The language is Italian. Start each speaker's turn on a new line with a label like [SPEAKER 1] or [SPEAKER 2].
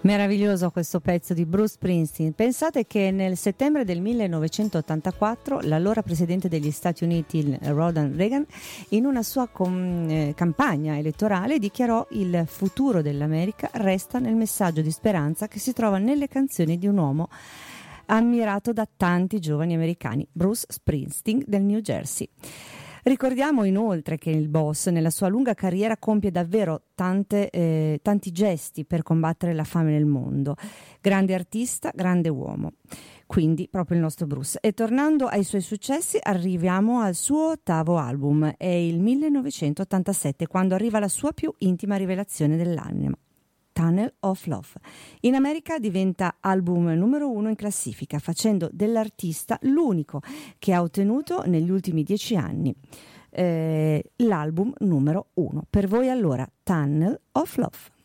[SPEAKER 1] Meraviglioso questo pezzo di Bruce Springsteen. Pensate che nel settembre del 1984 l'allora presidente degli Stati Uniti Ronald Reagan, in una sua campagna elettorale, dichiarò: il futuro dell'America resta nel messaggio di speranza che si trova nelle canzoni di un uomo ammirato da tanti giovani americani, Bruce Springsteen del New Jersey. Ricordiamo inoltre che il boss nella sua lunga carriera compie davvero tanti gesti per combattere la fame nel mondo. Grande artista, grande uomo. Quindi proprio il nostro Bruce. E tornando ai suoi successi, arriviamo al suo ottavo album. È il 1987, quando arriva la sua più intima rivelazione dell'anima, Tunnel of Love. In America diventa album numero 1 in classifica, facendo dell'artista l'unico che ha ottenuto negli ultimi 10 anni l'album numero 1. Per voi allora Tunnel of Love.